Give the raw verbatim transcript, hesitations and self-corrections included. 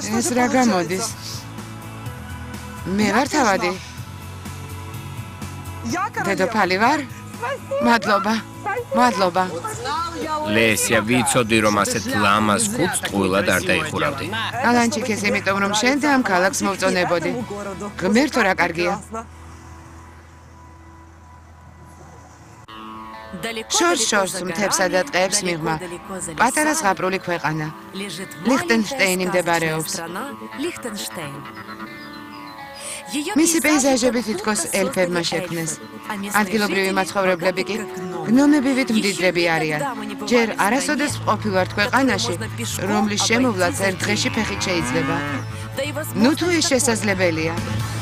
ეს რა გამოდის? მე ვარ თავადი. დედოფალი ვარ? მადლობა. მადლობა. ლესია, ვიცოდი რომ ასეთ ლამაზ ხუთს ტყუილად არ დაიხურავდი. ალანჩიქეს, იმიტომ რომ შენ და ამ ქალაქს მოვწონებოდი. ღმერთო რა კარგია. შორს-შორს მთებსა და ტყეებს მიღმა. პატარა ზღაპრული ქვეყანა. ლიხტენშტეინი მდებარეობს. მისი პეიზაჟები თითქოს ელფებმა შექმნეს. ადგილობრივი მაცხოვრებლები კი გნომებივით მდიდრები არიან. ჯერ არასოდეს ყოფილვართ ქვეყანაში, რომლის შემოვლაც ერთ დღეში ფეხით შეიძლება. ნუ თუ ეს შესაძლებელია.